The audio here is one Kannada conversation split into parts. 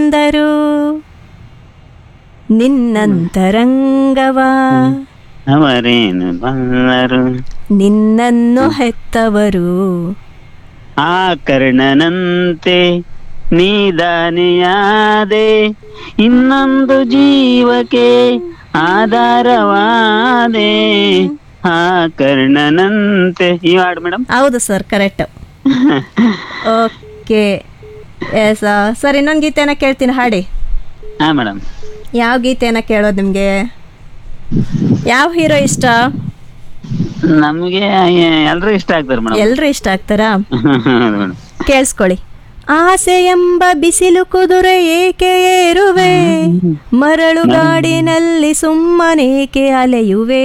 ಬಂದರು ನಿನ್ನಂತರಂಗವ ಅವರೇನು ಬಂದರು ನಿನ್ನನ್ನು ಹೆತ್ತವರು ಆ ಕರ್ಣನಂತೆ ನೀದಾನೆಯಾದೆ ಇನ್ನೊಂದು ಜೀವಕ್ಕೆ ಆಧಾರವಾದೆ ಆ ಕರ್ಣನಂತೆ ಈ ಹಾಡು ಮೇಡಮ್. ಹೌದು sir, correct. Okay, yes sir. ಇನ್ನೊಂದು ಗೀತೆನ ಕೇಳ್ತೀನಿ, ಹಾಡಿ. ಹಾ ಮೇಡಮ್. ಯಾವ ಗೀತೆನ ಕೇಳೋದು ನಿಮಗೆ? ಯಾವ ಹೀರೋ ಇಷ್ಟ? ನಮಗೆ ಎಲ್ರು ಇಷ್ಟ ಆಗ್ತಾರೆ ಮೇಡಮ್. ಎಲ್ರು ಇಷ್ಟ ಆಗ್ತಾರಾ? ಹೌದು ಮೇಡಮ್. ಕೇಳಿಸ್ಕೊಳ್ಳಿ. ಆಸೆ ಎಂಬ ಬಿಸಿಲು ಕುದುರೆ ಏಕೆ ಏರುವೆ, ಮರಳುಗಾಡಿನಲ್ಲಿ ಸುಮ್ಮನೇಕೆ ಅಲೆಯುವೆ.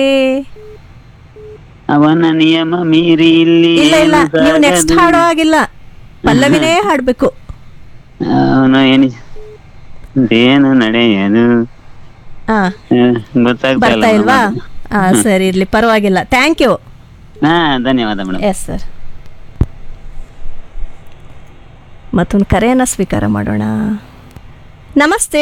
ಅವನ ನಿಯಮ ಮೀರಿ ಇಲ್ಲಿ ಇಲ್ಲ ಇಲ್ಲ, ಏನು ನೀವು ನೆಕ್ಸ್ಟ್ ಸಾಗದು. ಹಾಡೋ ಆಗಿಲ್ಲ, ಪಲ್ಲವಿನೇ ಹಾಡ್ಬೇಕು. ಅವನು ಏನು ನಡೆಯದು ಹಾ, ಗೊತ್ತಾಗ್ತಾ ಬರ್ತಾ ಇಲ್ಲ ಇಲ್ವಾ? ಮೇಡಮ್. ಹಾ, ಸರಿ, ಇರ್ಲಿ, ಪರವಾಗಿಲ್ಲ. Thank you. ಹಾ, ಧನ್ಯವಾದ ಮೇಡಮ್. Yes sir. ಮತ್ತೊಂದು ಕರೆಯನ್ನು ಸ್ವೀಕಾರ ಮಾಡೋಣ. ನಮಸ್ತೆ.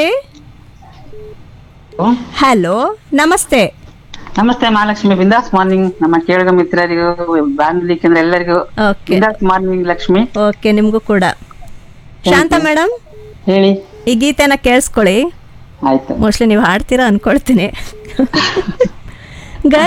ಹಲೋ, ನಮಸ್ತೆ. ನಮಸ್ತೆ ಮಹಾಲಕ್ಷ್ಮಿ. ಬಿಂದಾಸ್ ಮಾರ್ನಿಂಗ್ ನಮ್ಮ ಕೇಳುಗ ಮಿತ್ರರಿಗೂ ಬಾಂಧವಿ ಕೇಂದ್ರ ಎಲ್ಲರಿಗೂ ಓಕೆ ಬಿಂದಾಸ್ ಮಾರ್ನಿಂಗ್ ಲಕ್ಷ್ಮಿ. ಓಕೆ, ನಿಮಗೂ ಕೂಡ. ಶಾಂತ ಮೇಡಮ್, ಹೇಳಿ. ಈ ಗೀತೆನ ಕೇಳಿಸ್ಕೊಳ್ಳಿ. ಆಯ್ತು. ಮೋಸ್ಟ್ಲಿ ನೀವು ಹಾಡ್ತೀರಾ ಅನ್ಕೊಳ್ತೀನಿ.